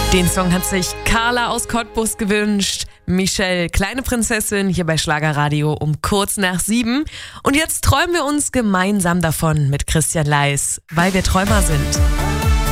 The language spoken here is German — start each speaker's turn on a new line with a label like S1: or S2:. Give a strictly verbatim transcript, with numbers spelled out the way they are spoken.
S1: Den Song hat sich Carla aus Cottbus gewünscht. Michelle, kleine Prinzessin, hier bei Schlagerradio um kurz nach sieben. Und jetzt träumen wir uns gemeinsam davon mit Christian Leis, weil wir Träumer sind.